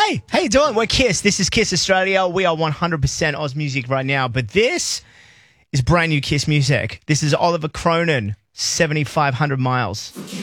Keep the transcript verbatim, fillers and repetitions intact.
Hey, how you doing? We're Kiss. This is Kiss Australia. We are one hundred percent Oz music right now, but this is brand new Kiss music. This is Oliver Cronin, seventy-five hundred miles.